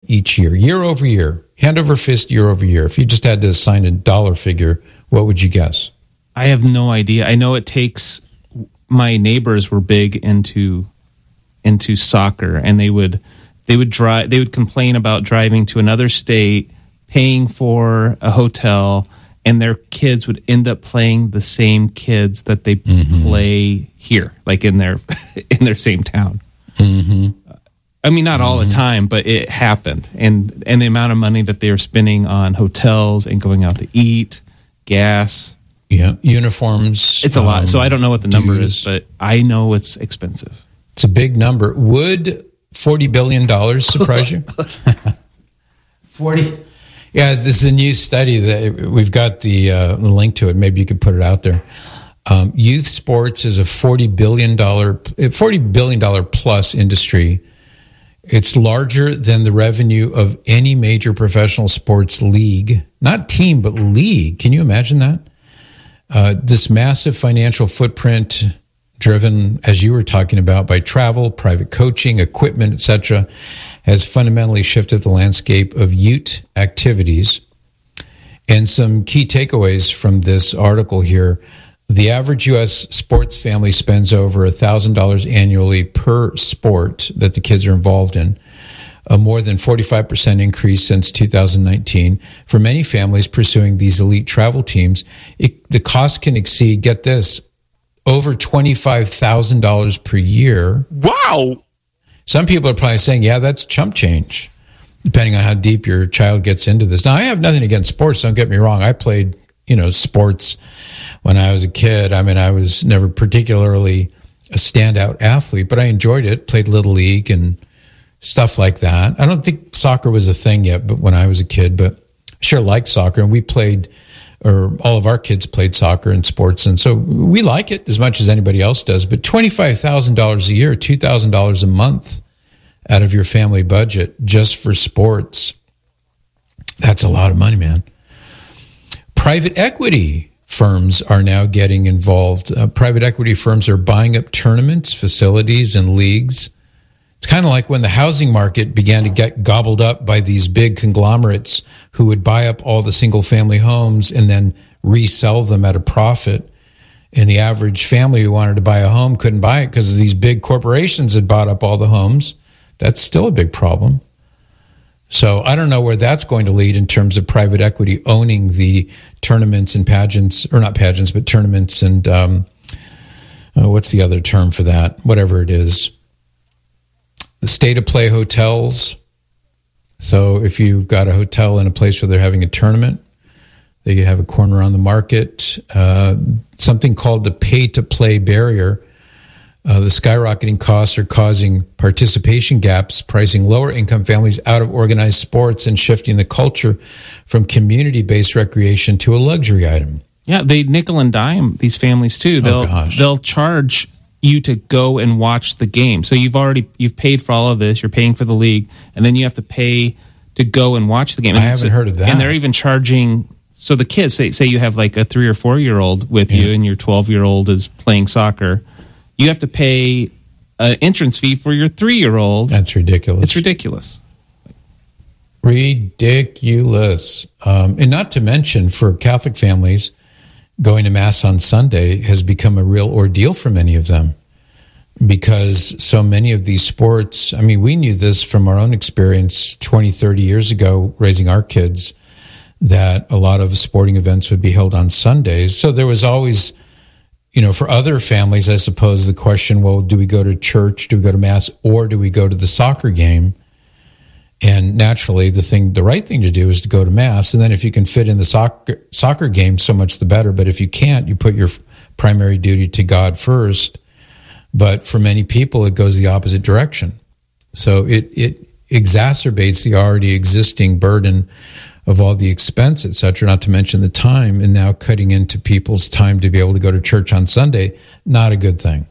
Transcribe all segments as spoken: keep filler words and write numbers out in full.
each year, year over year, hand over fist, year over year? If you just had to assign a dollar figure, what would you guess? I have no idea. I know it takes. My neighbors were big into into soccer, and they would they would drive. They would complain about driving to another state, paying for a hotel, and their kids would end up playing the same kids that they mm-hmm. play here, like in their in their same town. Mm-hmm. I mean, not all mm-hmm. the time, but it happened, and and the amount of money that they were spending on hotels and going out to eat, gas. Yeah, uniforms. It's a lot. Um, so I don't know what the number dues. is, but I know it's expensive. It's a big number. Would forty billion dollars surprise you? forty Yeah, this is a new study that we've got the, uh, the link to it. Maybe you could put it out there. Um, youth sports is a forty billion dollars, forty billion dollars plus industry. It's larger than the revenue of any major professional sports league. Not team, but league. Can you imagine that? Uh, this massive financial footprint driven, as you were talking about, by travel, private coaching, equipment, et cetera, has fundamentally shifted the landscape of youth activities. And some key takeaways from this article here. The average U S sports family spends over one thousand dollars annually per sport that the kids are involved in, a more than forty-five percent increase since two thousand nineteen. For many families pursuing these elite travel teams, it, the cost can exceed, get this, over twenty-five thousand dollars per year. Wow! Some people are probably saying, yeah, that's chump change, depending on how deep your child gets into this. Now, I have nothing against sports, don't get me wrong. I played, you know, sports when I was a kid. I mean, I was never particularly a standout athlete, but I enjoyed it, played Little League and stuff like that. I don't think soccer was a thing yet, but when I was a kid, but I sure liked soccer. And we played, or all of our kids played soccer and sports. And so we like it as much as anybody else does. But twenty-five thousand dollars a year, two thousand dollars a month out of your family budget just for sports, that's a lot of money, man. Private equity firms are now getting involved. Uh, private equity firms are buying up tournaments, facilities, and leagues. It's kind of like when the housing market began to get gobbled up by these big conglomerates who would buy up all the single-family homes and then resell them at a profit. And the average family who wanted to buy a home couldn't buy it because these big corporations had bought up all the homes. That's still a big problem. So I don't know where that's going to lead in terms of private equity owning the tournaments and pageants, or not pageants, but tournaments and um, uh, what's the other term for that? Whatever it is. The state-of-play hotels. So if you've got a hotel in a place where they're having a tournament, they have a corner on the market. Uh, something called the pay-to-play barrier. Uh, the skyrocketing costs are causing participation gaps, pricing lower-income families out of organized sports and shifting the culture from community-based recreation to a luxury item. Yeah, they nickel and dime these families too. They'll oh, gosh. they'll charge you to go and watch the game. So you've already you've paid for all of this. You're paying for the league, and then you have to pay to go and watch the game. And I haven't so, heard of that. And they're even charging. So the kids, say say you have like a three or four year old with yeah. you, and your twelve year old is playing soccer. You have to pay an entrance fee for your three year old. That's ridiculous. It's ridiculous. Ridiculous. Um, and not to mention, for Catholic families, going to Mass on Sunday has become a real ordeal for many of them, because so many of these sports, I mean, we knew this from our own experience twenty, thirty years ago, raising our kids, that a lot of sporting events would be held on Sundays. So there was always, you know, for other families, I suppose, the question, well, do we go to church, do we go to Mass, or do we go to the soccer game? And naturally, the thing, the right thing to do is to go to Mass. And then if you can fit in the soccer soccer game, so much the better. But if you can't, you put your primary duty to God first. But for many people, it goes the opposite direction. So it, it exacerbates the already existing burden of all the expense, et cetera, not to mention the time, and now cutting into people's time to be able to go to church on Sunday, not a good thing.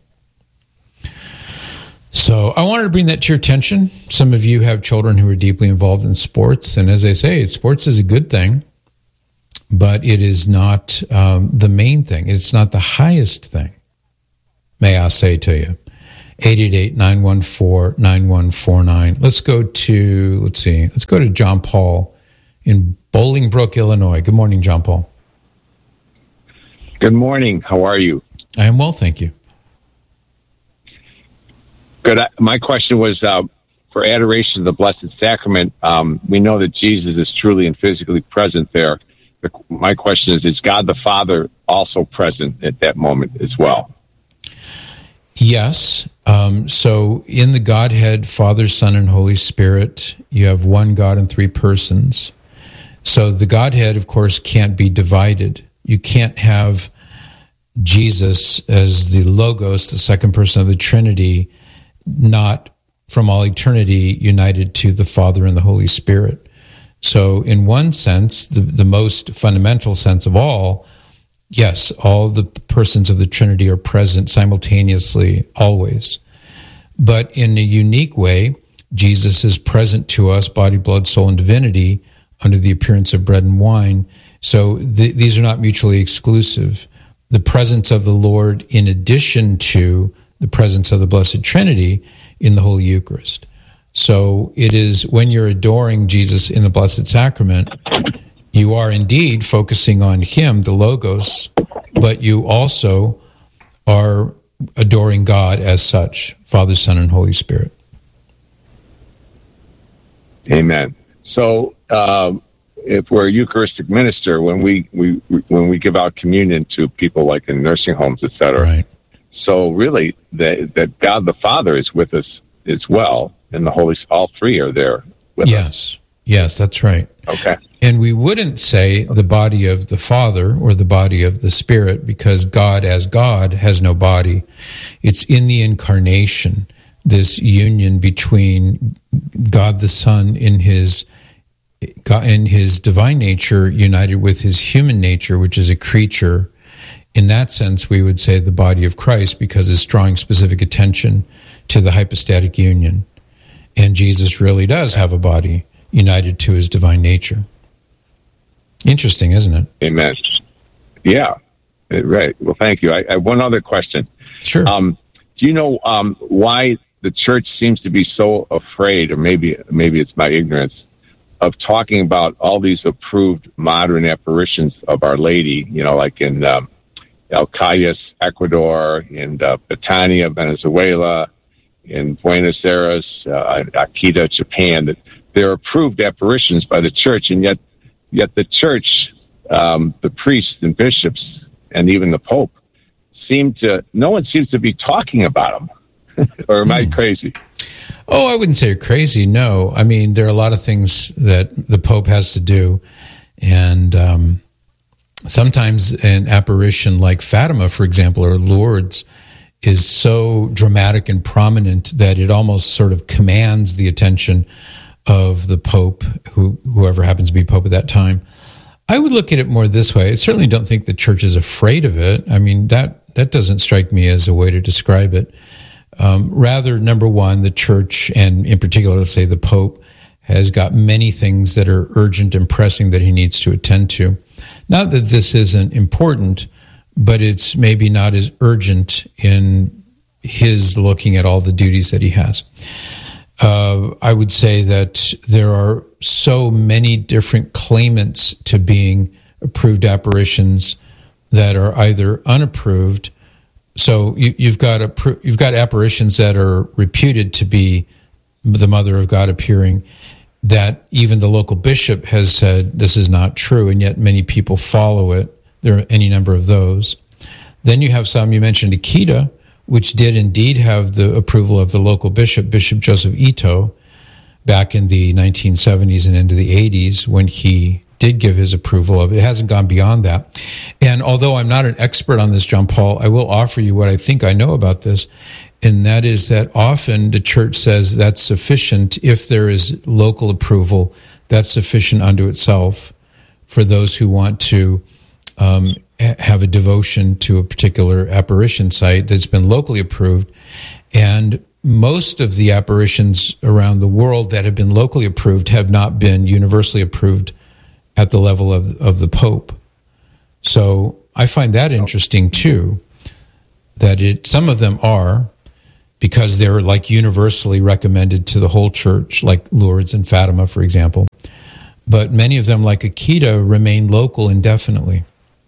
So I wanted to bring that to your attention. Some of you have children who are deeply involved in sports, and as I say, sports is a good thing, but it is not um, the main thing. It's not the highest thing, may I say to you. eight eight eight, nine one four, nine one four nine. Let's go to, let's see, let's go to John Paul in Bolingbrook, Illinois. Good morning, John Paul. Good morning. How are you? I am well, thank you. Good. My question was uh, for adoration of the Blessed Sacrament. Um, we know that Jesus is truly and physically present there. The, my question is, is God the Father also present at that moment as well? Yes. Um, so in the Godhead, Father, Son, and Holy Spirit, you have one God in three persons. So the Godhead, of course, can't be divided. You can't have Jesus as the Logos, the second person of the Trinity, not from all eternity united to the Father and the Holy Spirit. So in one sense, the, the most fundamental sense of all, yes, all the persons of the Trinity are present simultaneously, always. But in a unique way, Jesus is present to us, body, blood, soul, and divinity, under the appearance of bread and wine. So th- these are not mutually exclusive. The presence of the Lord in addition to the presence of the Blessed Trinity in the Holy Eucharist. So it is when you're adoring Jesus in the Blessed Sacrament, you are indeed focusing on Him, the Logos, but you also are adoring God as such, Father, Son, and Holy Spirit. Amen. So, um, if we're a Eucharistic minister, when we, we when we give out communion to people like in nursing homes, et cetera, right. So really, that that God the Father is with us as well, and the Holy, all three are there with yes. us. Yes, yes, that's right. Okay. And we wouldn't say the body of the Father or the body of the Spirit, because God as God has no body. It's in the incarnation, this union between God the Son in his in his divine nature united with his human nature, which is a creature. In that sense, we would say the body of Christ, because it's drawing specific attention to the hypostatic union. And Jesus really does have a body united to his divine nature. Interesting, isn't it? Amen. Yeah, right. Well, thank you. I, I have one other question. Sure. Um, do you know um, why the church seems to be so afraid, or maybe maybe it's my ignorance, of talking about all these approved modern apparitions of Our Lady, you know, like in um, El Cayos, Ecuador, in uh, Betania, Venezuela, in Buenos Aires, uh, Akita, Japan, that they're approved apparitions by the church, and yet yet the church, um, the priests and bishops, and even the Pope, seem to, no one seems to be talking about them. Or am I crazy? Oh, I wouldn't say you're crazy. No. I mean, there are a lot of things that the Pope has to do. And um, sometimes an apparition like Fatima, for example, or Lourdes, is so dramatic and prominent that it almost sort of commands the attention of the Pope, who, whoever happens to be Pope at that time. I would look at it more this way. I certainly don't think the church is afraid of it. I mean, that, that doesn't strike me as a way to describe it. Um, rather, number one, the church, and in particular, let's say the Pope, has got many things that are urgent and pressing that he needs to attend to. Not that this isn't important, but it's maybe not as urgent in his looking at all the duties that he has. Uh, I would say that there are so many different claimants to being approved apparitions that are either unapproved. So you, you've got a, you've got apparitions that are reputed to be the Mother of God appearing, that even the local bishop has said this is not true, and yet many people follow it. There are any number of those. Then you have some, you mentioned Akita, which did indeed have the approval of the local bishop, Bishop Joseph Ito, back in the nineteen seventies and into the eighties, when he did give his approval of it. It hasn't gone beyond that. And although I'm not an expert on this, John Paul, I will offer you what I think I know about this, and that is that often the church says that's sufficient. If there is local approval, that's sufficient unto itself for those who want to um, have a devotion to a particular apparition site that's been locally approved. And most of the apparitions around the world that have been locally approved have not been universally approved at the level of of the Pope. So I find that interesting too, that it some of them are, because they're like universally recommended to the whole church, like Lourdes and Fatima, for example. But many of them, like Akita, remain local indefinitely.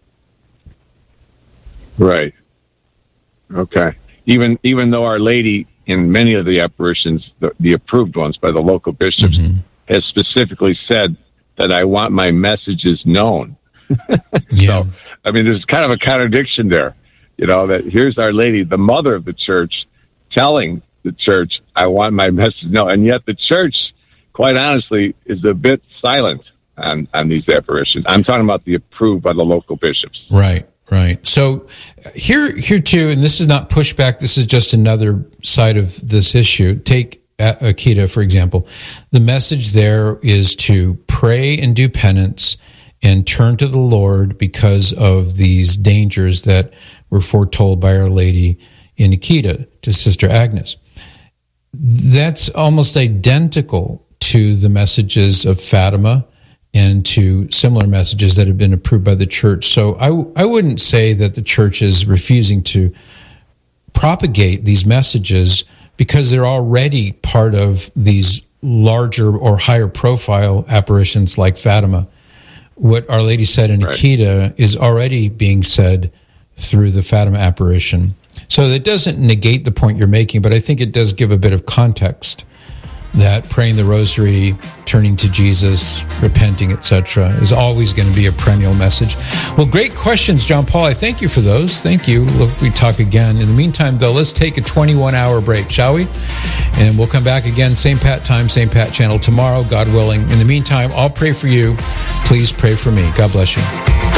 Right. Okay. Even even though Our Lady, in many of the apparitions, the, the approved ones by the local bishops, mm-hmm. has specifically said that I want my messages known. Yeah. So, I mean, there's kind of a contradiction there. You know, that here's Our Lady, the mother of the church, telling the church, I want my message known. And yet the church, quite honestly, is a bit silent on, on these apparitions. I'm talking about the approved by the local bishops. Right. Right. So here, here too, and this is not pushback. This is just another side of this issue. Take Akita, for example. The message there is to pray and do penance and turn to the Lord because of these dangers that were foretold by Our Lady in Akita to Sister Agnes. That's almost identical to the messages of Fatima and to similar messages that have been approved by the church. So I, I wouldn't say that the church is refusing to propagate these messages because they're already part of these larger or higher profile apparitions like Fatima. What Our Lady said in right. Akita is already being said through the Fatima apparition. So that doesn't negate the point you're making, but I think it does give a bit of context that praying the rosary, turning to Jesus, repenting, et cetera, is always going to be a perennial message. Well, great questions, John Paul. I thank you for those. Thank you. Look, we talk again. In the meantime, though, let's take a twenty-one hour break, shall we? And we'll come back again, same Pat time, same Pat channel tomorrow, God willing. In the meantime, I'll pray for you. Please pray for me. God bless you.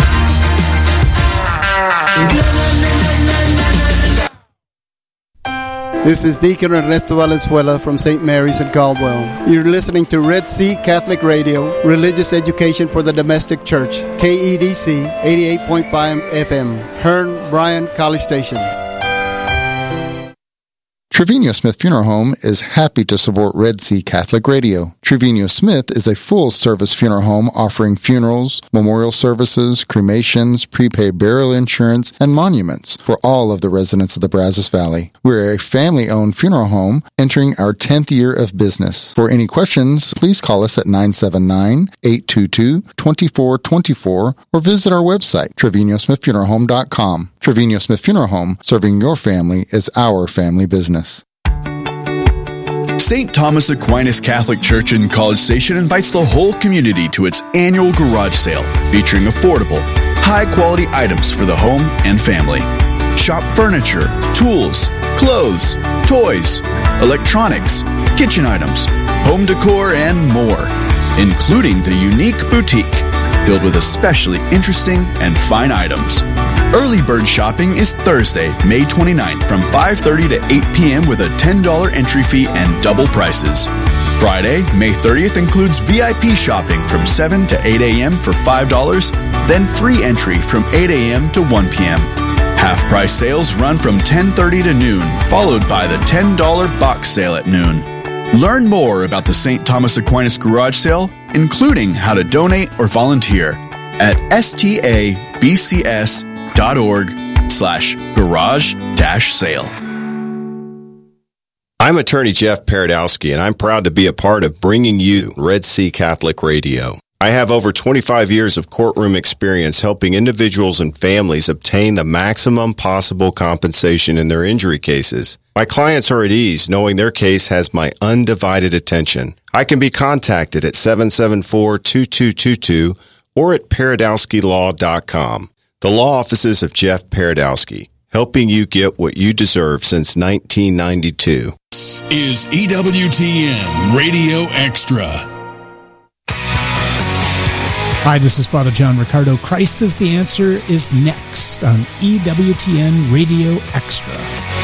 This is Deacon Ernesto Valenzuela from Saint Mary's in Caldwell. You're listening to Red Sea Catholic Radio, religious education for the domestic church, K E D C eighty-eight point five F M, Hearn, Bryan, College Station. Trevino Smith Funeral Home is happy to support Red Sea Catholic Radio. Trevino Smith is a full-service funeral home offering funerals, memorial services, cremations, prepaid burial insurance, and monuments for all of the residents of the Brazos Valley. We're a family-owned funeral home entering our tenth year of business. For any questions, please call us at nine seven nine, eight two two, two four two four or visit our website, trevino smith funeral home dot com. Trevino Smith Funeral Home, serving your family is our family business. Saint Thomas Aquinas Catholic Church in College Station invites the whole community to its annual garage sale, featuring affordable, high-quality items for the home and family. Shop furniture, tools, clothes, toys, electronics, kitchen items, home decor, and more, including the unique boutique, filled with especially interesting and fine items. Early bird shopping is Thursday, May twenty-ninth from five thirty to eight p.m. with a ten dollars entry fee and double prices. Friday, May thirtieth includes V I P shopping from seven to eight a.m. for five dollars, then free entry from eight a.m. to one p.m. Half-price sales run from ten thirty to noon, followed by the ten dollars box sale at noon. Learn more about the Saint Thomas Aquinas Garage Sale, including how to donate or volunteer, at stabcs dot org slash garage dash sale. I'm attorney Jeff Paradowski, and I'm proud to be a part of bringing you Red Sea Catholic Radio. I have over twenty-five years of courtroom experience helping individuals and families obtain the maximum possible compensation in their injury cases. My clients are at ease knowing their case has my undivided attention. I can be contacted at seven seven four, two two two two or at paradowski law dot com. The law offices of Jeff Paradowski, helping you get what you deserve since nineteen ninety-two. This is E W T N Radio Extra. Hi, this is Father John Riccardo. Christ is the Answer is next on E W T N Radio Extra.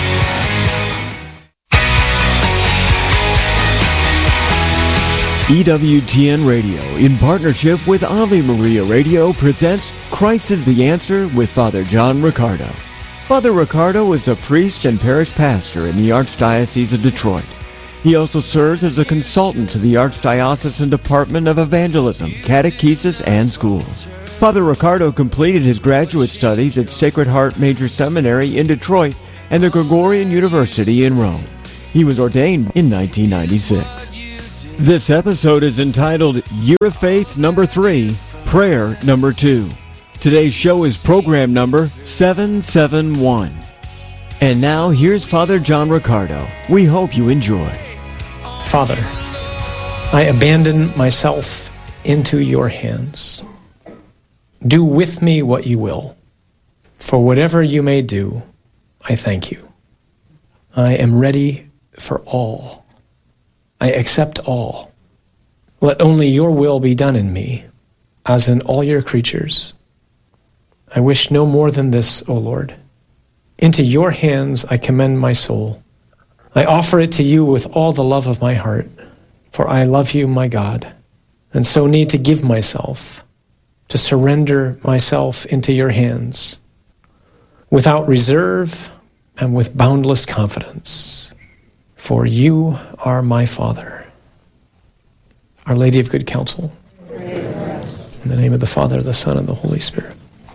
E W T N Radio, in partnership with Ave Maria Radio, presents Christ is the Answer with Father John Riccardo. Father Riccardo is a priest and parish pastor in the Archdiocese of Detroit. He also serves as a consultant to the Archdiocesan Department of Evangelism, Catechesis, and Schools. Father Riccardo completed his graduate studies at Sacred Heart Major Seminary in Detroit and the Gregorian University in Rome. He was ordained in nineteen ninety-six. This episode is entitled Year of Faith Number three, Prayer Number two. Today's show is program number seven seven one. And now here's Father John Riccardo. We hope you enjoy. Father, I abandon myself into your hands. Do with me what you will. For whatever you may do, I thank you. I am ready for all. I accept all. Let only your will be done in me, as in all your creatures. I wish no more than this, O Lord. Into your hands I commend my soul. I offer it to you with all the love of my heart, for I love you, my God, and so need to give myself, to surrender myself into your hands, without reserve and with boundless confidence, for you are my Father. Our Lady of Good Counsel, in the name of the Father, the Son, and the Holy Spirit.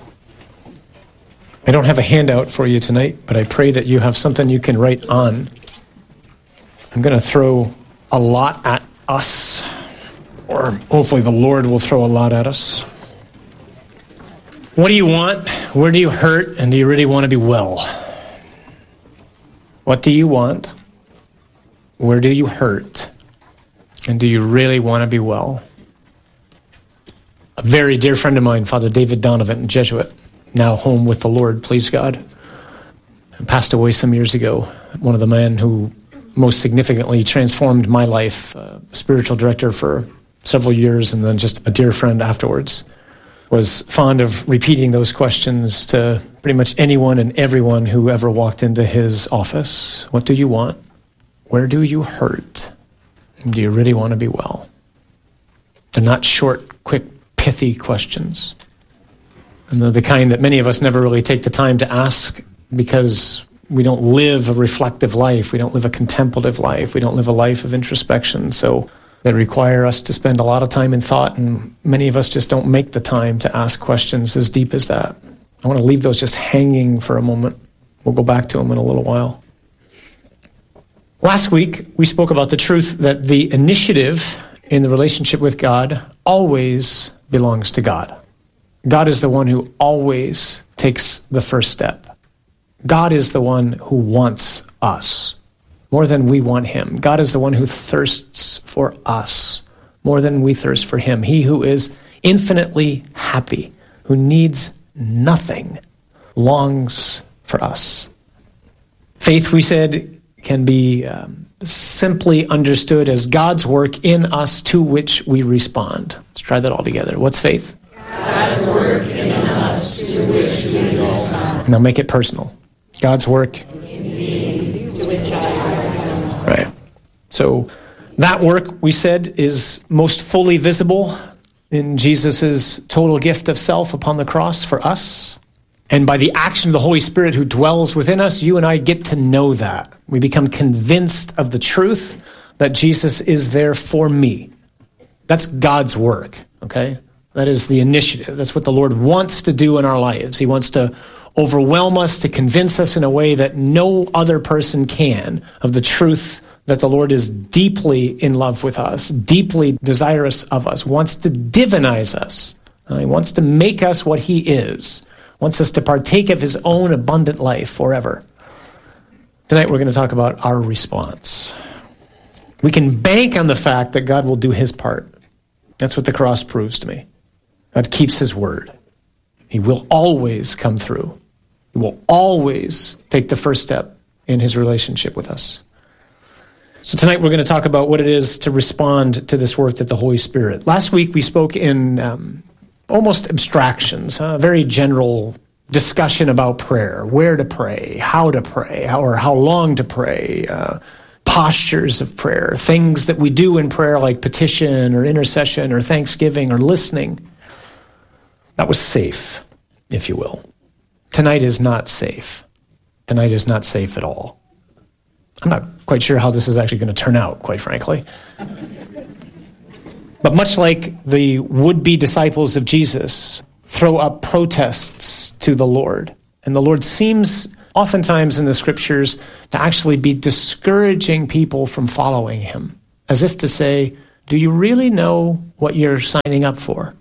I don't have a handout for you tonight, but I pray that you have something you can write on. I'm going to throw a lot at us, or hopefully the Lord will throw a lot at us. What do you want? Where do you hurt? And do you really want to be well? What do you want? Where do you hurt? And do you really want to be well? A very dear friend of mine, Father David Donovan, Jesuit, now home with the Lord, please God, passed away some years ago. One of the men who most significantly transformed my life, uh, spiritual director for several years and then just a dear friend afterwards, was fond of repeating those questions to pretty much anyone and everyone who ever walked into his office. What do you want? Where do you hurt? And do you really want to be well? They're not short, quick, pithy questions. And they're the kind that many of us never really take the time to ask because we don't live a reflective life. We don't live a contemplative life. We don't live a life of introspection. So they require us to spend a lot of time in thought, and many of us just don't make the time to ask questions as deep as that. I want to leave those just hanging for a moment. We'll go back to them in a little while. Last week, we spoke about the truth that the initiative in the relationship with God always belongs to God. God is the one who always takes the first step. God is the one who wants us more than we want him. God is the one who thirsts for us more than we thirst for him. He who is infinitely happy, who needs nothing, longs for us. Faith, we said, can be um, simply understood as God's work in us to which we respond. Let's try that all together. What's faith? God's work in us to which we respond. Now make it personal. God's work in me to which I respond. Right. So that work, we said, is most fully visible in Jesus' total gift of self upon the cross for us. And by the action of the Holy Spirit who dwells within us, you and I get to know that. We become convinced of the truth that Jesus is there for me. That's God's work, okay? That is the initiative. That's what the Lord wants to do in our lives. He wants to overwhelm us, to convince us in a way that no other person can of the truth that the Lord is deeply in love with us, deeply desirous of us, wants to divinize us. Uh, he wants to make us what he is, wants us to partake of his own abundant life forever. Tonight we're going to talk about our response. We can bank on the fact that God will do his part. That's what the cross proves to me. God keeps his word. He will always come through. He will always take the first step in his relationship with us. So tonight we're going to talk about what it is to respond to this work that the Holy Spirit. Last week we spoke in um, almost abstractions, a very general discussion about prayer, where to pray, how to pray, how, or how long to pray, uh, postures of prayer, things that we do in prayer like petition or intercession or thanksgiving or listening. That was safe, if you will. Tonight is not safe. Tonight is not safe at all. I'm not quite sure how this is actually going to turn out, quite frankly. But much like the would-be disciples of Jesus throw up protests to the Lord, and the Lord seems oftentimes in the scriptures to actually be discouraging people from following him, as if to say, do you really know what you're signing up for?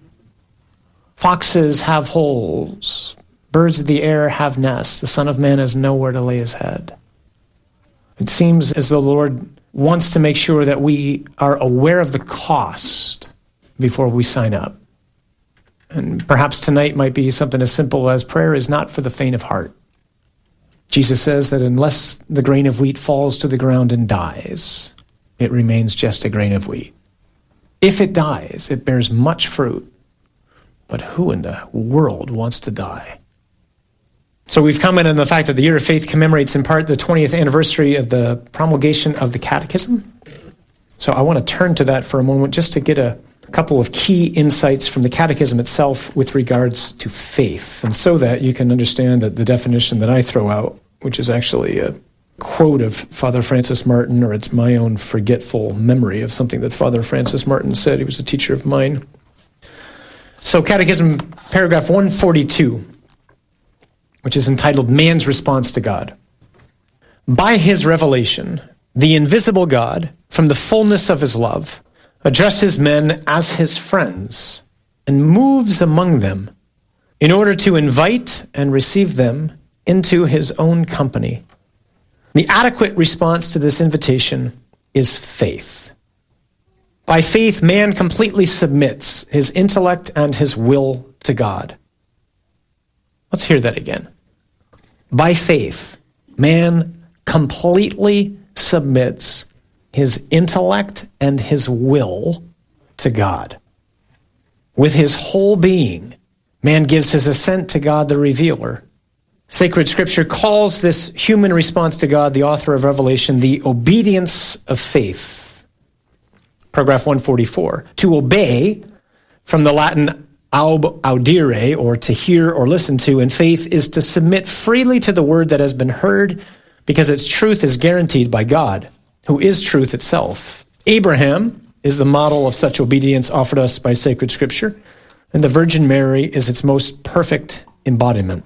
Foxes have holes. Birds of the air have nests. The Son of Man has nowhere to lay his head. It seems as though the Lord wants to make sure that we are aware of the cost before we sign up. And perhaps tonight might be something as simple as prayer is not for the faint of heart. Jesus says that unless the grain of wheat falls to the ground and dies, it remains just a grain of wheat. If it dies, it bears much fruit. But who in the world wants to die? So we've commented on the fact that the Year of Faith commemorates in part the twentieth anniversary of the promulgation of the Catechism. So I want to turn to that for a moment just to get a couple of key insights from the Catechism itself with regards to faith, and so that you can understand that the definition that I throw out, which is actually a quote of Father Francis Martin, or it's my own forgetful memory of something that Father Francis Martin said. He was a teacher of mine. So Catechism, paragraph one forty-two, which is entitled Man's Response to God. By his revelation, the invisible God, from the fullness of his love, addresses men as his friends and moves among them in order to invite and receive them into his own company. The adequate response to this invitation is faith. By faith, man completely submits his intellect and his will to God. Let's hear that again. By faith, man completely submits his intellect and his will to God. With his whole being, man gives his assent to God the revealer. Sacred Scripture calls this human response to God, the author of Revelation, the obedience of faith. Paragraph one forty-four. To obey, from the Latin aub audire, or to hear or listen to, in faith is to submit freely to the word that has been heard, because its truth is guaranteed by God, who is truth itself. Abraham is the model of such obedience offered us by sacred Scripture, and the Virgin Mary is its most perfect embodiment.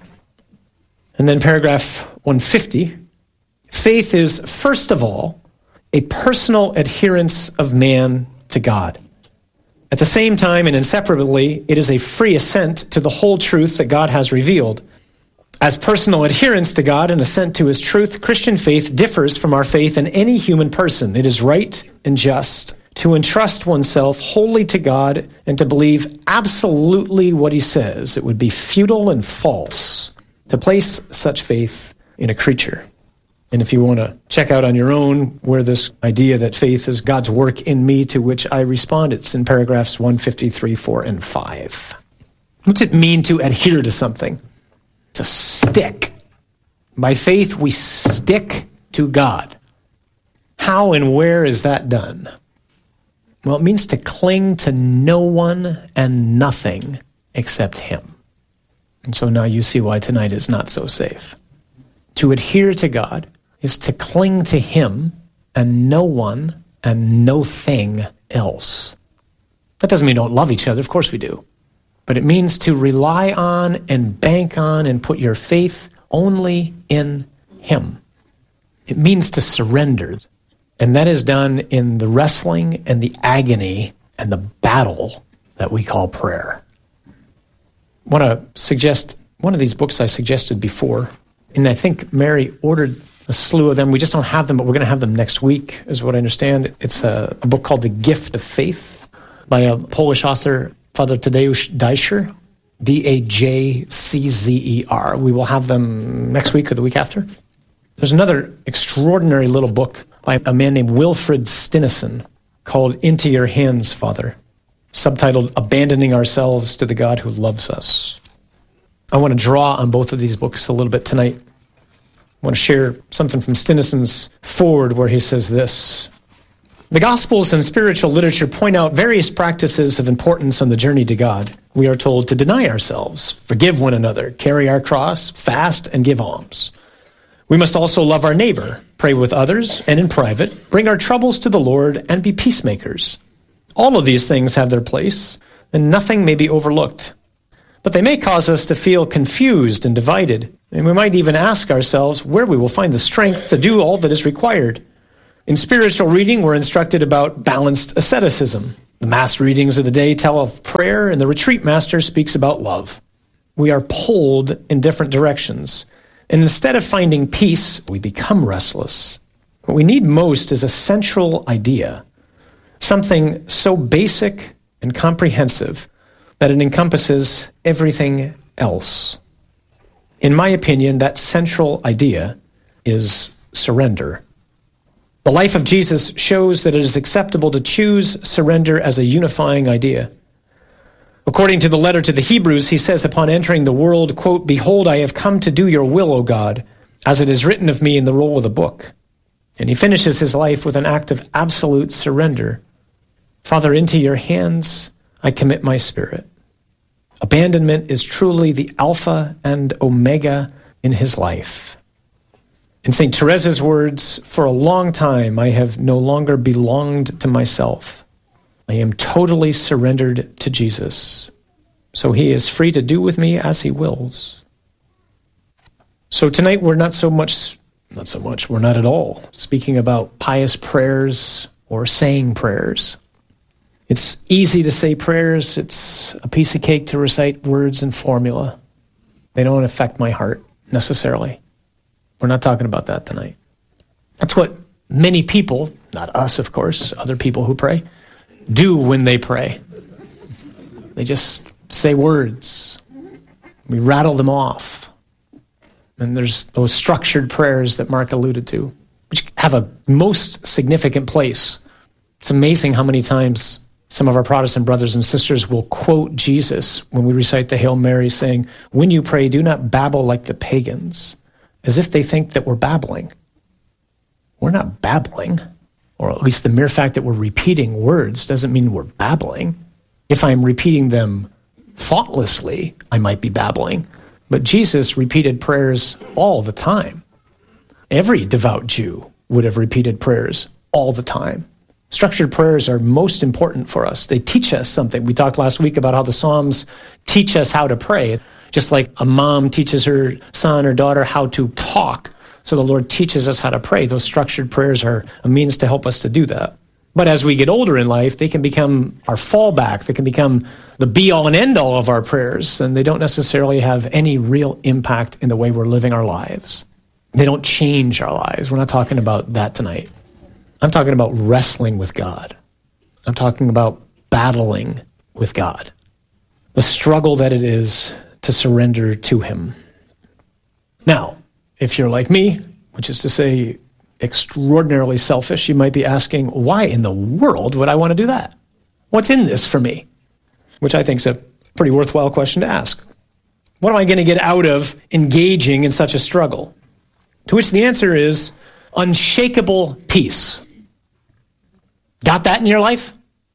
And then paragraph one fifty, faith is, first of all, a personal adherence of man to God. At the same time and inseparably, it is a free assent to the whole truth that God has revealed. As personal adherence to God and assent to his truth, Christian faith differs from our faith in any human person. It is right and just to entrust oneself wholly to God and to believe absolutely what he says. It would be futile and false to place such faith in a creature. And if you want to check out on your own where this idea that faith is God's work in me to which I respond, it's in paragraphs one fifty-three, four, and five. What's it mean to adhere to something? To stick. By faith, we stick to God. How and where is that done? Well, it means to cling to no one and nothing except him. And so now you see why tonight is not so safe. To adhere to God is to cling to him and no one and no thing else. That doesn't mean we don't love each other. Of course we do. But it means to rely on and bank on and put your faith only in him. It means to surrender. And that is done in the wrestling and the agony and the battle that we call prayer. I want to suggest one of these books I suggested before, and I think Mary ordered a slew of them. We just don't have them, but we're going to have them next week, is what I understand. It's a, a book called The Gift of Faith by a Polish author, Father Tadeusz Dajcer, D A J C Z E R. We will have them next week or the week after. There's another extraordinary little book by a man named Wilfred Stinnesen called Into Your Hands, Father, subtitled Abandoning Ourselves to the God Who Loves Us. I want to draw on both of these books a little bit tonight. I want to share something from Stinnesen's foreword where he says this. The Gospels and spiritual literature point out various practices of importance on the journey to God. We are told to deny ourselves, forgive one another, carry our cross, fast, and give alms. We must also love our neighbor, pray with others, and in private, bring our troubles to the Lord, and be peacemakers. All of these things have their place, and nothing may be overlooked. but they may cause us to feel confused and divided. And we might even ask ourselves where we will find the strength to do all that is required. In spiritual reading, we're instructed about balanced asceticism. The mass readings of the day tell of prayer, and the retreat master speaks about love. We are pulled in different directions. And instead of finding peace, we become restless. What we need most is a central idea, something so basic and comprehensive that it encompasses everything else. In my opinion, that central idea is surrender. The life of Jesus shows that it is acceptable to choose surrender as a unifying idea. According to the letter to the Hebrews, he says upon entering the world, quote, "Behold, I have come to do your will, O God, as it is written of me in the roll of the book." And he finishes his life with an act of absolute surrender. Father, into your hands I commit my spirit. Abandonment is truly the alpha and omega in his life. In Saint Teresa's words, "For a long time I have no longer belonged to myself. I am totally surrendered to Jesus, so he is free to do with me as he wills." So tonight we're not so much, not so much, we're not at all speaking about pious prayers or saying prayers. It's easy to say prayers. It's a piece of cake to recite words and formula. They don't affect my heart necessarily. We're not talking about that tonight. That's what many people, not us, of course, other people who pray, do when they pray. They just say words. We rattle them off. And there's those structured prayers that Mark alluded to, which have a most significant place. It's amazing how many times some of our Protestant brothers and sisters will quote Jesus when we recite the Hail Mary, saying, "When you pray, do not babble like the pagans," as if they think that we're babbling. We're not babbling, or at least the mere fact that we're repeating words doesn't mean we're babbling. If I'm repeating them thoughtlessly, I might be babbling. But Jesus repeated prayers all the time. Every devout Jew would have repeated prayers all the time. Structured prayers are most important for us. They teach us something. We talked last week about how the Psalms teach us how to pray. Just like a mom teaches her son or daughter how to talk, so the Lord teaches us how to pray. Those structured prayers are a means to help us to do that. But as we get older in life, they can become our fallback. They can become the be-all and end-all of our prayers, and they don't necessarily have any real impact in the way we're living our lives. They don't change our lives. We're not talking about that tonight. I'm talking about wrestling with God. I'm talking about battling with God. The struggle that it is to surrender to him. Now, if you're like me, which is to say extraordinarily selfish, you might be asking, why in the world would I want to do that? What's in this for me? Which I think is a pretty worthwhile question to ask. What am I going to get out of engaging in such a struggle? To which the answer is unshakable peace. Got that in your life?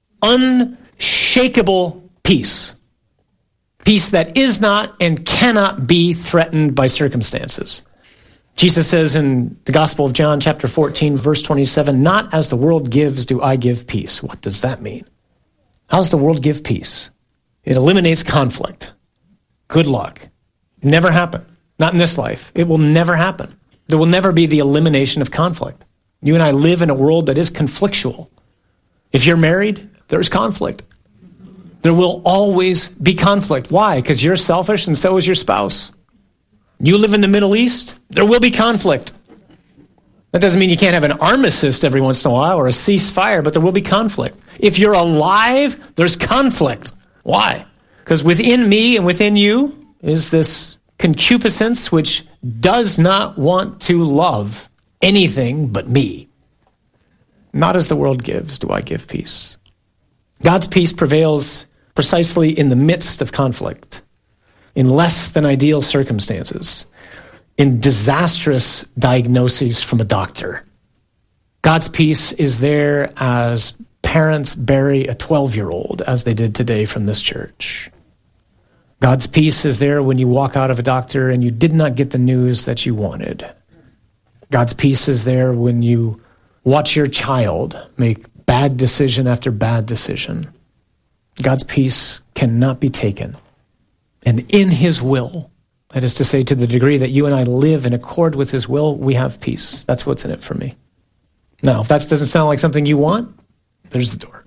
Unshakable peace. Peace that is not and cannot be threatened by circumstances. Jesus says in the Gospel of John, chapter fourteen, verse twenty-seven, "Not as the world gives do I give peace." What does that mean? How does the world give peace? It eliminates conflict. Good luck. Never happen. Not in this life. It will never happen. There will never be the elimination of conflict. You and I live in a world that is conflictual. If you're married, there's conflict. There will always be conflict. Why? Because you're selfish and so is your spouse. You live in the Middle East, there will be conflict. That doesn't mean you can't have an armistice every once in a while or a ceasefire, but there will be conflict. If you're alive, there's conflict. Why? Because within me and within you is this concupiscence which does not want to love anything but me. Not as the world gives do I give peace. God's peace prevails precisely in the midst of conflict, in less than ideal circumstances, in disastrous diagnoses from a doctor. God's peace is there as parents bury a twelve-year-old, as they did today from this church. God's peace is there when you walk out of a doctor and you did not get the news that you wanted. God's peace is there when you watch your child make bad decision after bad decision. God's peace cannot be taken. and in his will. That is to say, to the degree that you and I live in accord with his will, we have peace. That's what's in it for me. Now, if that doesn't sound like something you want, there's the door.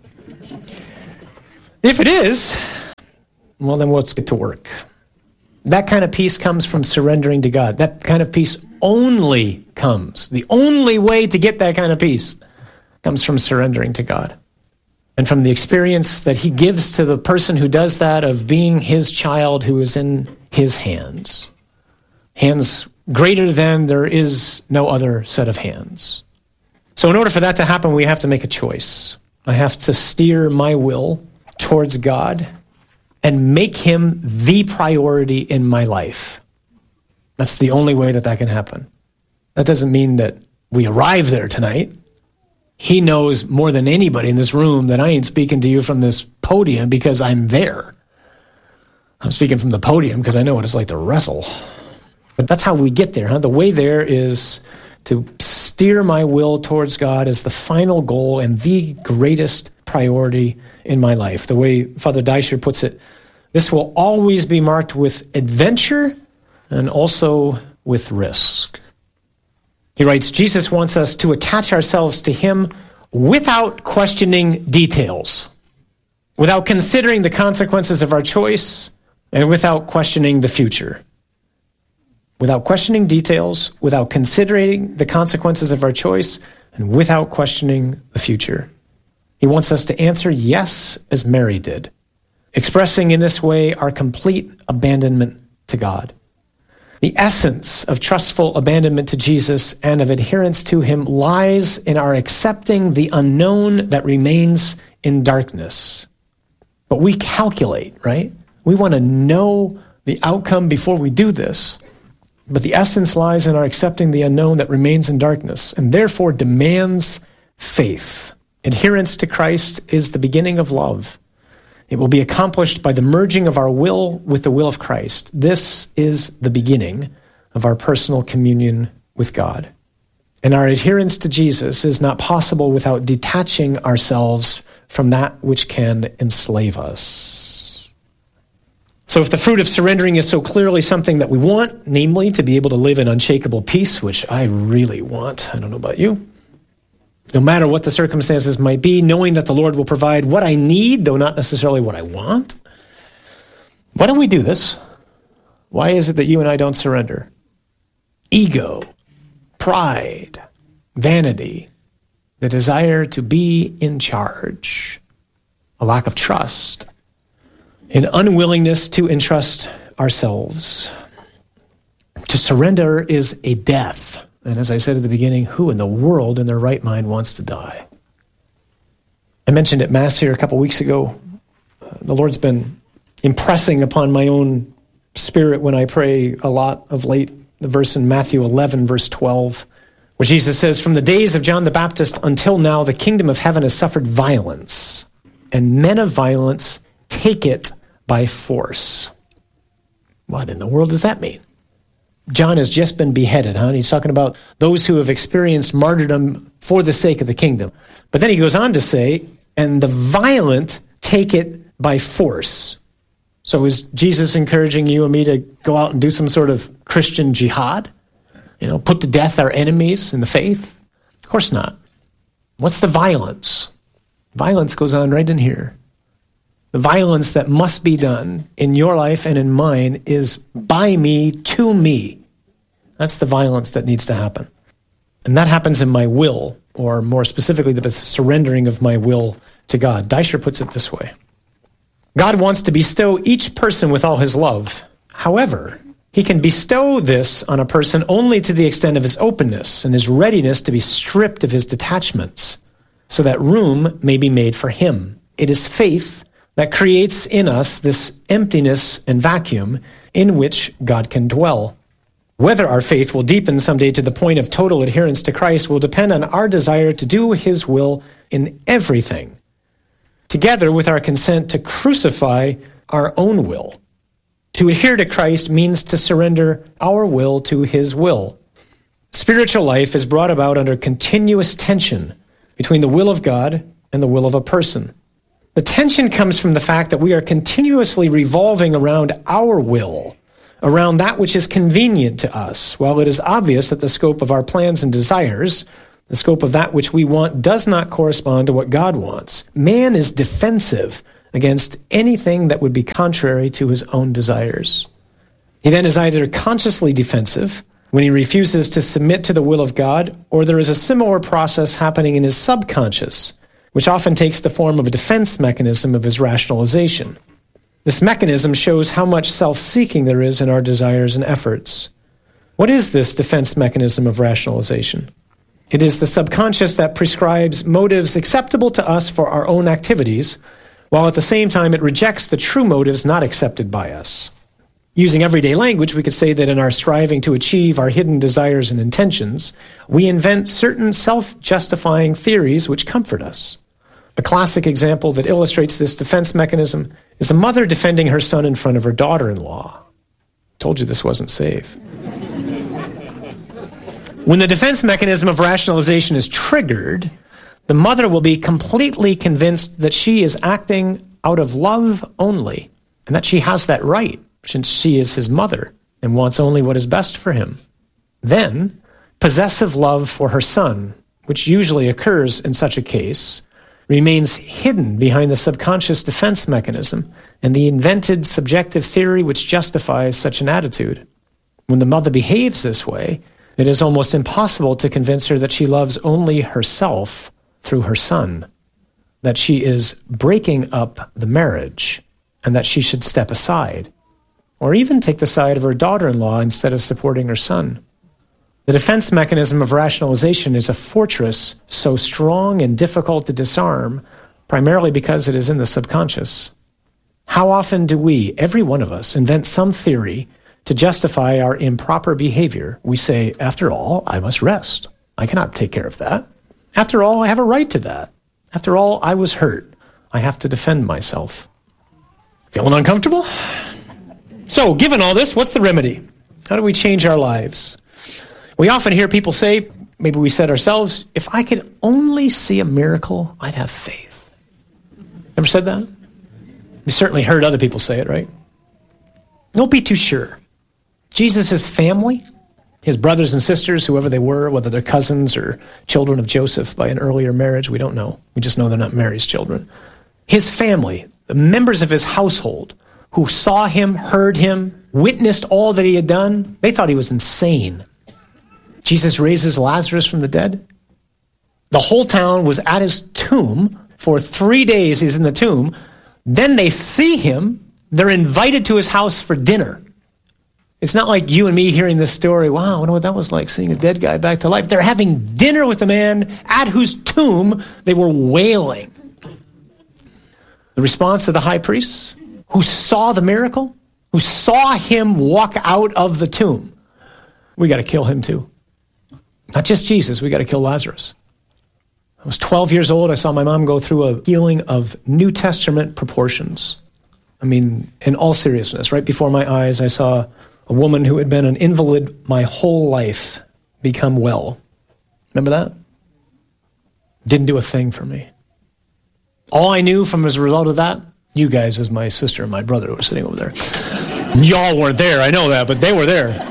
If it is, well, then let's get to work. That kind of peace comes from surrendering to God. That kind of peace only comes. The only way to get that kind of peace comes from surrendering to God. And from the experience that he gives to the person who does that of being his child who is in his hands. Hands greater than there is no other set of hands. So in order for that to happen, we have to make a choice. I have to steer my will towards God and make him the priority in my life. That's the only way that that can happen. That doesn't mean that we arrive there tonight. He knows more than anybody in this room that I ain't speaking to you from this podium because I'm there. I'm speaking from the podium because I know what it's like to wrestle. But that's how we get there, huh? The way there is to steer my will towards God as the final goal and the greatest priority in my life. The way Father Deisher puts it, this will always be marked with adventure and also with risk. He writes, Jesus wants us to attach ourselves to him without questioning details, without considering the consequences of our choice, and without questioning the future. Without questioning details, without considering the consequences of our choice, and without questioning the future. He wants us to answer yes, as Mary did, expressing in this way our complete abandonment to God. The essence of trustful abandonment to Jesus and of adherence to him lies in our accepting the unknown that remains in darkness. But we calculate, right? We want to know the outcome before we do this. But the essence lies in our accepting the unknown that remains in darkness and therefore demands faith. Adherence to Christ is the beginning of love. It will be accomplished by the merging of our will with the will of Christ. This is the beginning of our personal communion with God. And our adherence to Jesus is not possible without detaching ourselves from that which can enslave us. So if the fruit of surrendering is so clearly something that we want, namely to be able to live in unshakable peace, which I really want, I don't know about you, no matter what the circumstances might be, knowing that the Lord will provide what I need, though not necessarily what I want. Why don't we do this? Why is it that you and I don't surrender? Ego, pride, vanity, the desire to be in charge, a lack of trust, an unwillingness to entrust ourselves. To surrender is a death. And as I said at the beginning, who in the world in their right mind wants to die? I mentioned at Mass here a couple weeks ago, uh, the Lord's been impressing upon my own spirit when I pray a lot of late, the verse in Matthew eleven, verse twelve, where Jesus says, from the days of John the Baptist until now, the kingdom of heaven has suffered violence, and men of violence take it by force. What in the world does that mean? John has just been beheaded, huh? And he's talking about those who have experienced martyrdom for the sake of the kingdom. But then he goes on to say, and the violent take it by force. So is Jesus encouraging you and me to go out and do some sort of Christian jihad? You know, put to death our enemies in the faith? Of course not. What's the violence? Violence goes on right in here. The violence that must be done in your life and in mine is by me to me. That's the violence that needs to happen. And that happens in my will, or more specifically, the surrendering of my will to God. Deisher puts it this way. God wants to bestow each person with all his love. However, he can bestow this on a person only to the extent of his openness and his readiness to be stripped of his detachments, so that room may be made for him. It is faith that creates in us this emptiness and vacuum in which God can dwell. Whether our faith will deepen someday to the point of total adherence to Christ will depend on our desire to do his will in everything, together with our consent to crucify our own will. To adhere to Christ means to surrender our will to his will. Spiritual life is brought about under continuous tension between the will of God and the will of a person. The tension comes from the fact that we are continuously revolving around our will, around that which is convenient to us, while it is obvious that the scope of our plans and desires, the scope of that which we want, does not correspond to what God wants. Man is defensive against anything that would be contrary to his own desires. He then is either consciously defensive when he refuses to submit to the will of God, or there is a similar process happening in his subconscious, which often takes the form of a defense mechanism of his rationalization. This mechanism shows how much self-seeking there is in our desires and efforts. What is this defense mechanism of rationalization? It is the subconscious that prescribes motives acceptable to us for our own activities, while at the same time it rejects the true motives not accepted by us. Using everyday language, we could say that in our striving to achieve our hidden desires and intentions, we invent certain self-justifying theories which comfort us. A classic example that illustrates this defense mechanism is a mother defending her son in front of her daughter-in-law. Told you this wasn't safe. When the defense mechanism of rationalization is triggered, the mother will be completely convinced that she is acting out of love only, and that she has that right, since she is his mother and wants only what is best for him. Then, possessive love for her son, which usually occurs in such a case, remains hidden behind the subconscious defense mechanism and the invented subjective theory which justifies such an attitude. When the mother behaves this way, it is almost impossible to convince her that she loves only herself through her son, that she is breaking up the marriage, and that she should step aside, or even take the side of her daughter-in-law instead of supporting her son. The defense mechanism of rationalization is a fortress so strong and difficult to disarm, primarily because it is in the subconscious. How often do we, every one of us, invent some theory to justify our improper behavior? We say, after all, I must rest. I cannot take care of that. After all, I have a right to that. After all, I was hurt. I have to defend myself. Feeling uncomfortable? So, given all this, what's the remedy? How do we change our lives? We often hear people say, maybe we said ourselves, if I could only see a miracle, I'd have faith. Ever said that? You certainly heard other people say it, right? Don't be too sure. Jesus' family, his brothers and sisters, whoever they were, whether they're cousins or children of Joseph by an earlier marriage, we don't know. We just know they're not Mary's children. His family, the members of his household, who saw him, heard him, witnessed all that he had done, they thought he was insane. Jesus raises Lazarus from the dead. The whole town was at his tomb. For three days he's in the tomb. Then they see him. They're invited to his house for dinner. It's not like you and me hearing this story. Wow, I wonder what that was like, seeing a dead guy back to life. They're having dinner with a man at whose tomb they were wailing. The response of the high priest, who saw the miracle, who saw him walk out of the tomb, we got to kill him too. Not just Jesus, we got to kill Lazarus. I was twelve years old. I saw my mom go through a healing of New Testament proportions. I mean, in all seriousness, right before my eyes, I saw a woman who had been an invalid my whole life become well. Remember that? Didn't do a thing for me. All I knew from as a result of that, you guys as my sister and my brother who were sitting over there. Y'all weren't there, I know that, but they were there.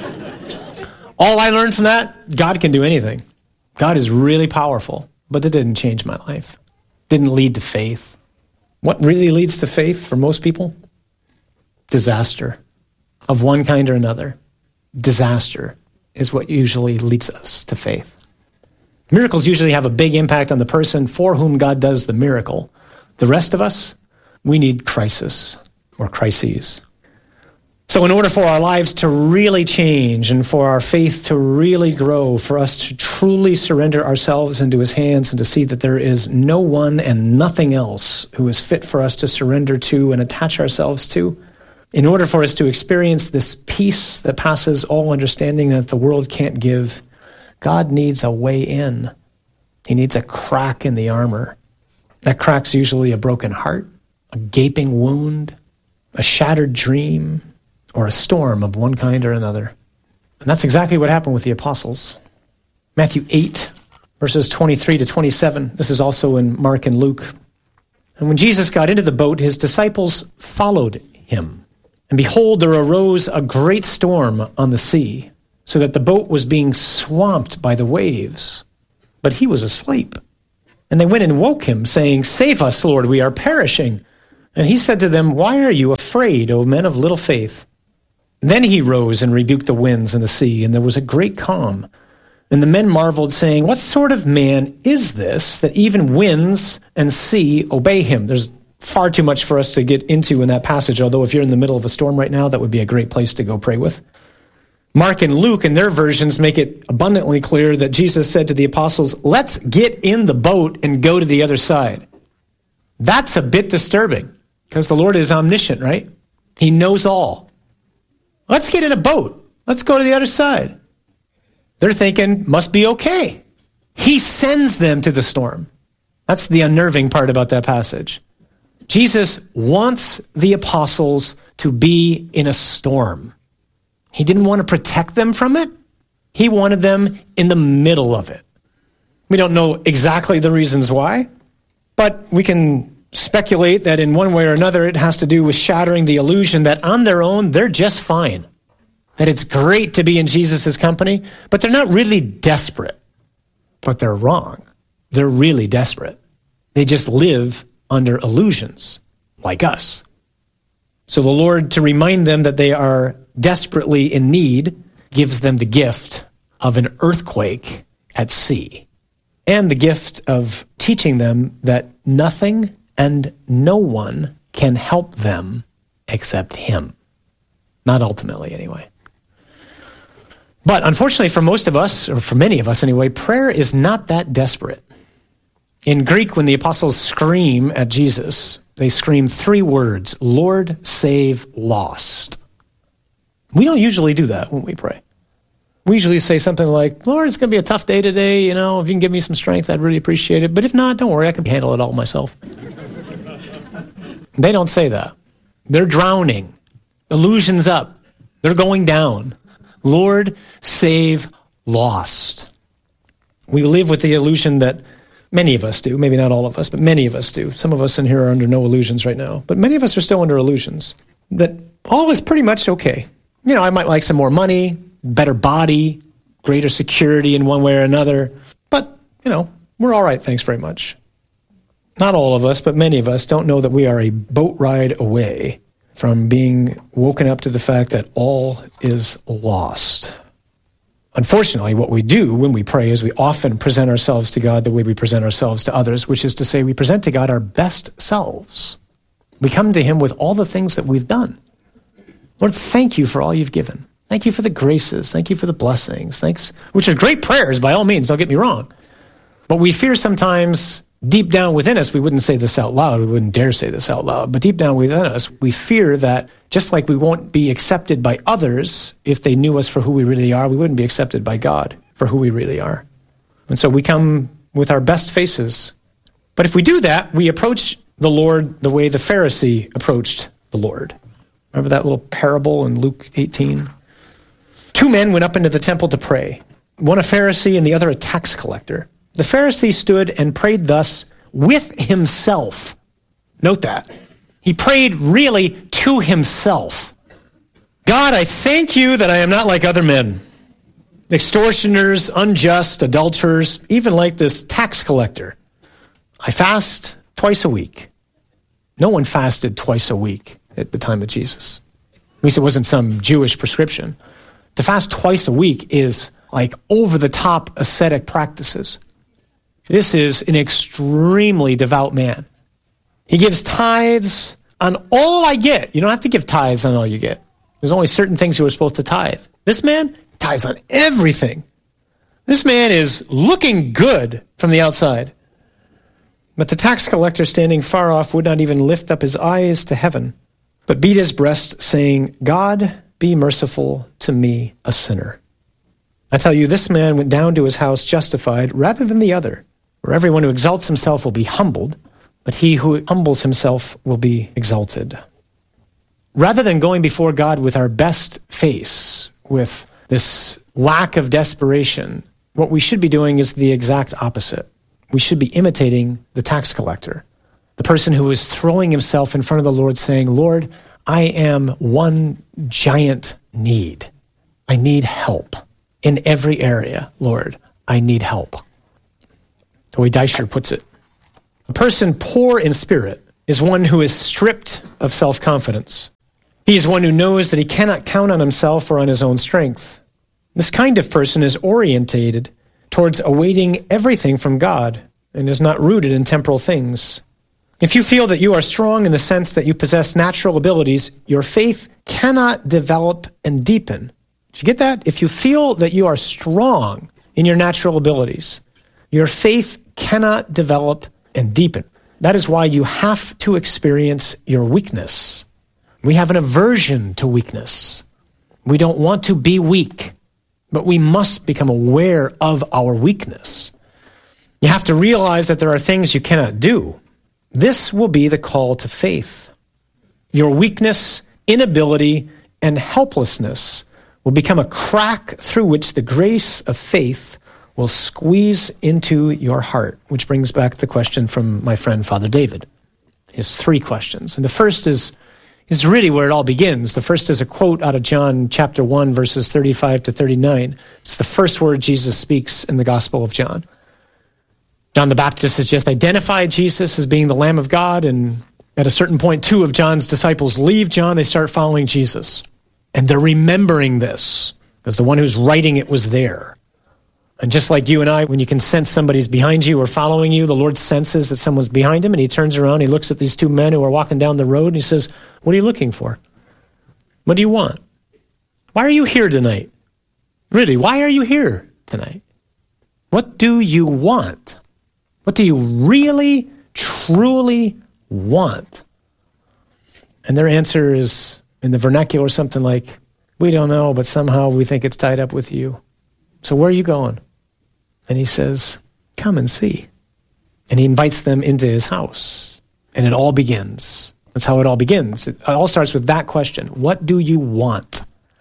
All I learned from that, God can do anything. God is really powerful, but it didn't change my life. Didn't lead to faith. What really leads to faith for most people? Disaster of one kind or another. Disaster is what usually leads us to faith. Miracles usually have a big impact on the person for whom God does the miracle. The rest of us, we need crisis or crises. So in order for our lives to really change and for our faith to really grow, for us to truly surrender ourselves into his hands and to see that there is no one and nothing else who is fit for us to surrender to and attach ourselves to, in order for us to experience this peace that passes all understanding that the world can't give, God needs a way in. He needs a crack in the armor. That crack's usually a broken heart, a gaping wound, a shattered dream, or a storm of one kind or another. And that's exactly what happened with the apostles. Matthew eight, verses twenty-three to twenty-seven. This is also in Mark and Luke. And when Jesus got into the boat, his disciples followed him. And behold, there arose a great storm on the sea, so that the boat was being swamped by the waves. But he was asleep. And they went and woke him, saying, "Save us, Lord, we are perishing." And he said to them, "Why are you afraid, O men of little faith?" Then he rose and rebuked the winds and the sea, and there was a great calm. And the men marveled, saying, "What sort of man is this, that even winds and sea obey him?" There's far too much for us to get into in that passage, although if you're in the middle of a storm right now, that would be a great place to go pray with. Mark and Luke, in their versions, make it abundantly clear that Jesus said to the apostles, "Let's get in the boat and go to the other side." That's a bit disturbing, because the Lord is omniscient, right? He knows all. Let's get in a boat. Let's go to the other side. They're thinking, must be okay. He sends them to the storm. That's the unnerving part about that passage. Jesus wants the apostles to be in a storm. He didn't want to protect them from it. He wanted them in the middle of it. We don't know exactly the reasons why, but we can speculate that in one way or another it has to do with shattering the illusion that on their own they're just fine, that it's great to be in Jesus' company, but they're not really desperate. But they're wrong. They're really desperate. They just live under illusions, like us. So the Lord, to remind them that they are desperately in need, gives them the gift of an earthquake at sea, and the gift of teaching them that nothing and no one can help them except him. Not ultimately, anyway. But unfortunately for most of us, or for many of us anyway, prayer is not that desperate. In Greek, when the apostles scream at Jesus, they scream three words: Lord, save lost. We don't usually do that when we pray. We usually say something like, Lord, it's going to be a tough day today. You know, if you can give me some strength, I'd really appreciate it. But if not, don't worry, I can handle it all myself. They don't say that. They're drowning. Illusions up. They're going down. Lord, save lost. We live with the illusion that many of us do, maybe not all of us, but many of us do. Some of us in here are under no illusions right now, but many of us are still under illusions that all is pretty much okay. You know, I might like some more money, better body, greater security in one way or another, but, you know, we're all right, thanks very much. Not all of us, but many of us don't know that we are a boat ride away from being woken up to the fact that all is lost. Unfortunately, what we do when we pray is we often present ourselves to God the way we present ourselves to others, which is to say we present to God our best selves. We come to him with all the things that we've done. Lord, thank you for all you've given. Thank you for the graces. Thank you for the blessings. Thanks, which are great prayers by all means, don't get me wrong. But we fear sometimes deep down within us, we wouldn't say this out loud, we wouldn't dare say this out loud, but deep down within us, we fear that just like we won't be accepted by others if they knew us for who we really are, we wouldn't be accepted by God for who we really are. And so we come with our best faces. But if we do that, we approach the Lord the way the Pharisee approached the Lord. Remember that little parable in Luke eighteen? Two men went up into the temple to pray, one a Pharisee and the other a tax collector. The Pharisee stood and prayed thus with himself. Note that. He prayed really to himself. God, I thank you that I am not like other men, extortioners, unjust, adulterers, even like this tax collector. I fast twice a week. No one fasted twice a week at the time of Jesus. At least it wasn't some Jewish prescription. To fast twice a week is like over-the-top ascetic practices. This is an extremely devout man. He gives tithes on all I get. You don't have to give tithes on all you get. There's only certain things you are supposed to tithe. This man tithes on everything. This man is looking good from the outside. But the tax collector standing far off would not even lift up his eyes to heaven, but beat his breast, saying, God, be merciful to me, a sinner. I tell you, this man went down to his house justified rather than the other. For everyone who exalts himself will be humbled, but he who humbles himself will be exalted. Rather than going before God with our best face, with this lack of desperation, what we should be doing is the exact opposite. We should be imitating the tax collector. The person who is throwing himself in front of the Lord saying, Lord, I am one giant need. I need help in every area, Lord. I need help. The way Deischer puts it, a person poor in spirit is one who is stripped of self-confidence. He is one who knows that he cannot count on himself or on his own strength. This kind of person is orientated towards awaiting everything from God and is not rooted in temporal things. If you feel that you are strong in the sense that you possess natural abilities, your faith cannot develop and deepen. Did you get that? If you feel that you are strong in your natural abilities, your faith cannot develop and deepen. That is why you have to experience your weakness. We have an aversion to weakness. We don't want to be weak, but we must become aware of our weakness. You have to realize that there are things you cannot do. This will be the call to faith. Your weakness, inability, and helplessness will become a crack through which the grace of faith will squeeze into your heart, which brings back the question from my friend Father David. He has three questions. And the first is, is really where it all begins. The first is a quote out of John chapter one, verses thirty-five to thirty-nine. It's the first word Jesus speaks in the Gospel of John. John the Baptist has just identified Jesus as being the Lamb of God, and at a certain point, two of John's disciples leave John. They start following Jesus. And they're remembering this, because the one who's writing it was there. And just like you and I, when you can sense somebody's behind you or following you, the Lord senses that someone's behind him, and he turns around, he looks at these two men who are walking down the road, and he says, what are you looking for? What do you want? Why are you here tonight? Really, why are you here tonight? What do you want? What do you really, truly want? And their answer is, in the vernacular, something like, we don't know, but somehow we think it's tied up with you. So where are you going? And he says, come and see. And he invites them into his house. And it all begins. That's how it all begins. It all starts with that question. What do you want?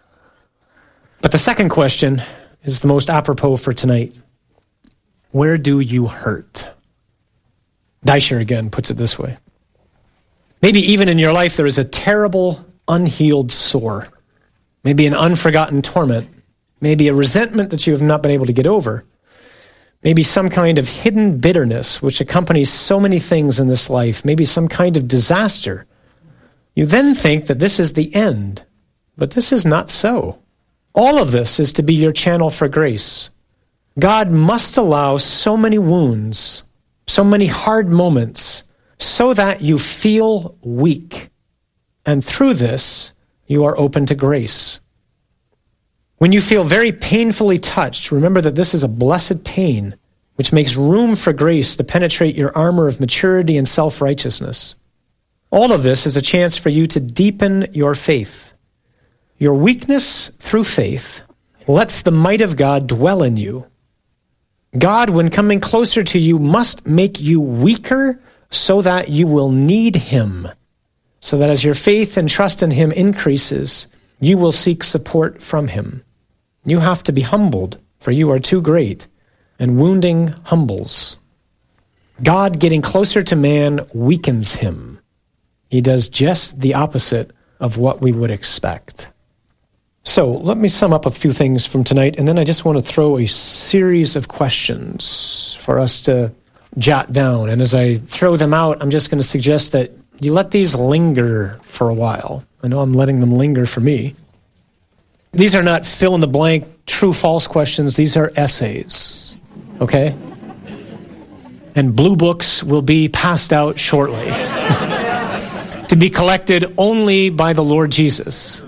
But the second question is the most apropos for tonight. Where do you hurt? Deischer again puts it this way. Maybe even in your life there is a terrible, unhealed sore. Maybe an unforgotten torment. Maybe a resentment that you have not been able to get over. Maybe some kind of hidden bitterness which accompanies so many things in this life. Maybe some kind of disaster. You then think that this is the end, but this is not so. All of this is to be your channel for grace. God must allow so many wounds, so many hard moments, so that you feel weak. And through this, you are open to grace. When you feel very painfully touched, remember that this is a blessed pain, which makes room for grace to penetrate your armor of maturity and self-righteousness. All of this is a chance for you to deepen your faith. Your weakness through faith lets the might of God dwell in you. God, when coming closer to you, must make you weaker so that you will need him, so that as your faith and trust in him increases, you will seek support from him. You have to be humbled, for you are too great, and wounding humbles. God getting closer to man weakens him. He does just the opposite of what we would expect. So let me sum up a few things from tonight, and then I just want to throw a series of questions for us to jot down. And as I throw them out, I'm just going to suggest that you let these linger for a while. I know I'm letting them linger for me. These are not fill-in-the-blank, true-false questions. These are essays, okay? And blue books will be passed out shortly to be collected only by the Lord Jesus.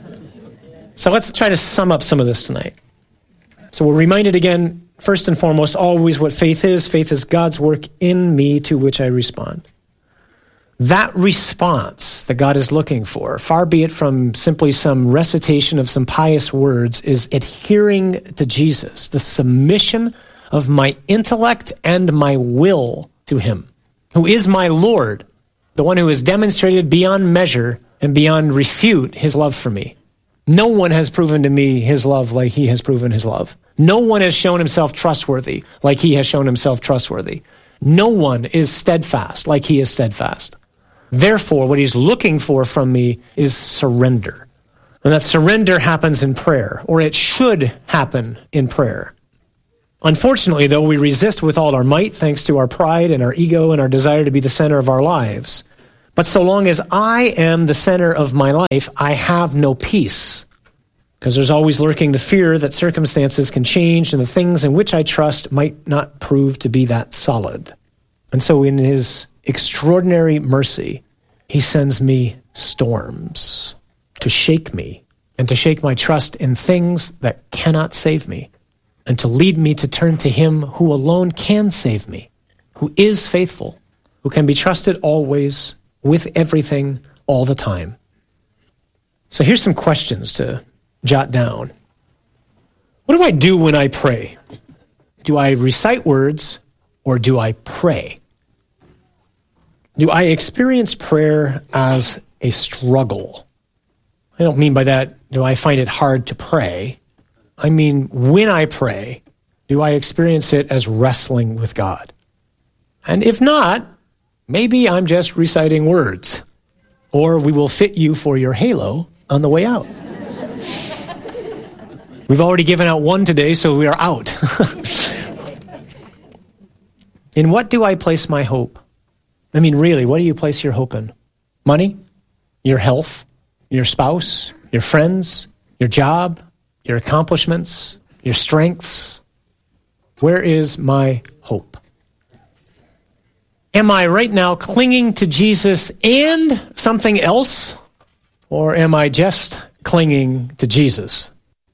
So let's try to sum up some of this tonight. So we're reminded again, first and foremost, always what faith is. Faith is God's work in me to which I respond. That response that God is looking for, far be it from simply some recitation of some pious words, is adhering to Jesus, the submission of my intellect and my will to him, who is my Lord, the one who has demonstrated beyond measure and beyond refute his love for me. No one has proven to me his love like he has proven his love. No one has shown himself trustworthy like he has shown himself trustworthy. No one is steadfast like he is steadfast. Therefore, what he's looking for from me is surrender. And that surrender happens in prayer, or it should happen in prayer. Unfortunately, though, we resist with all our might thanks to our pride and our ego and our desire to be the center of our lives. But so long as I am the center of my life, I have no peace. Because there's always lurking the fear that circumstances can change and the things in which I trust might not prove to be that solid. And so in his extraordinary mercy, he sends me storms to shake me and to shake my trust in things that cannot save me and to lead me to turn to him who alone can save me, who is faithful, who can be trusted always with everything all the time. So here's some questions to jot down. What do I do when I pray? Do I recite words or do I pray? Do I experience prayer as a struggle? I don't mean by that, do I find it hard to pray? I mean, when I pray, do I experience it as wrestling with God? And if not, maybe I'm just reciting words, or we will fit you for your halo on the way out. We've already given out one today, so we are out. In what do I place my hope? I mean, really, what do you place your hope in? Money? Your health? Your spouse? Your friends? Your job? Your accomplishments? Your strengths? Where is my hope? Am I right now clinging to Jesus and something else? Or am I just clinging to Jesus?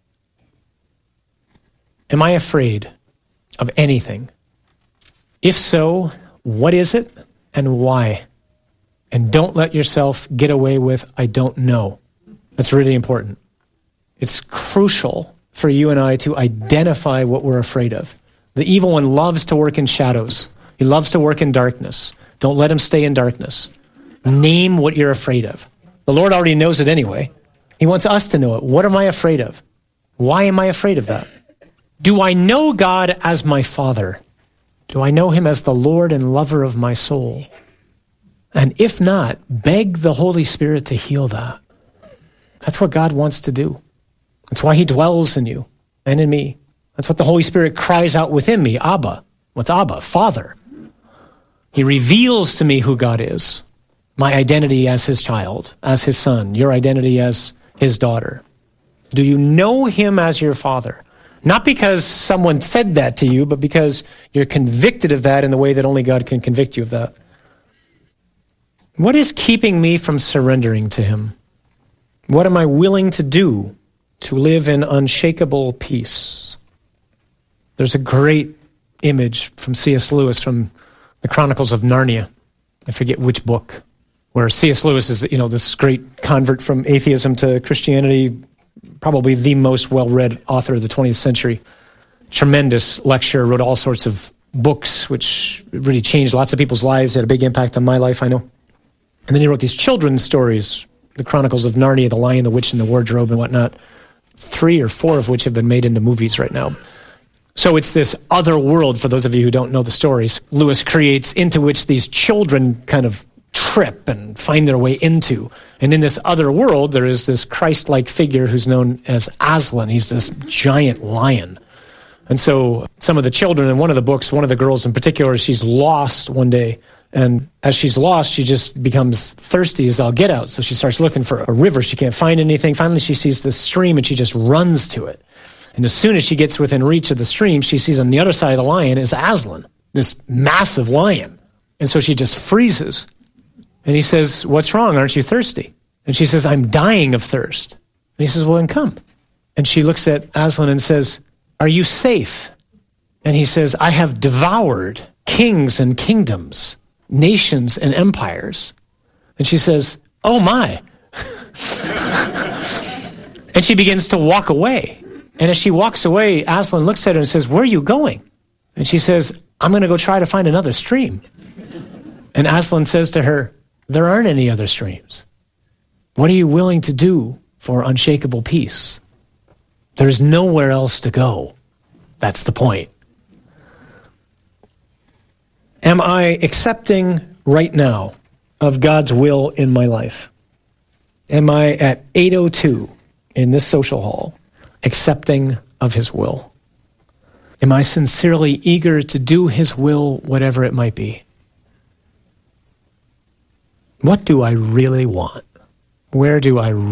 Am I afraid of anything? If so, what is it and why? And don't let yourself get away with, I don't know. That's really important. It's crucial for you and I to identify what we're afraid of. The evil one loves to work in shadows. He loves to work in darkness. Don't let him stay in darkness. Name what you're afraid of. The Lord already knows it anyway. He wants us to know it. What am I afraid of? Why am I afraid of that? Do I know God as my Father? Do I know him as the Lord and lover of my soul? And if not, beg the Holy Spirit to heal that. That's what God wants to do. That's why he dwells in you and in me. That's what the Holy Spirit cries out within me, Abba. What's Abba? Father. He reveals to me who God is, my identity as his child, as his son, your identity as his daughter. Do you know him as your Father? Not because someone said that to you, but because you're convicted of that in the way that only God can convict you of that. What is keeping me from surrendering to him? What am I willing to do to live in unshakable peace? There's a great image from C S Lewis from the Chronicles of Narnia. I forget which book, where C S Lewis is, you know, this great convert from atheism to Christianity, probably the most well-read author of the twentieth century. Tremendous lecturer, wrote all sorts of books, which really changed lots of people's lives, had a big impact on my life, I know. And then he wrote these children's stories, the Chronicles of Narnia, The Lion, the Witch, and the Wardrobe, and whatnot, three or four of which have been made into movies right now. So it's this other world, for those of you who don't know the stories, Lewis creates, into which these children kind of trip and find their way into. And in this other world, there is this Christ-like figure who's known as Aslan. He's this giant lion. And so some of the children in one of the books, one of the girls in particular, she's lost one day. And as she's lost, she just becomes thirsty as all get out. So she starts looking for a river. She can't find anything. Finally, she sees this stream and she just runs to it. And as soon as she gets within reach of the stream, she sees on the other side of the lion is Aslan, this massive lion. And so she just freezes. And he says, what's wrong? Aren't you thirsty? And she says, I'm dying of thirst. And he says, well, then come. And she looks at Aslan and says, are you safe? And he says, I have devoured kings and kingdoms, nations and empires. And she says, oh my. And she begins to walk away. And as she walks away, Aslan looks at her and says, where are you going? And she says, I'm going to go try to find another stream. And Aslan says to her, there aren't any other streams. What are you willing to do for unshakable peace? There's nowhere else to go. That's the point. Am I accepting right now of God's will in my life? Am I at eight oh two in this social hall accepting of his will? Am I sincerely eager to do his will, whatever it might be? What do I really want? Where do I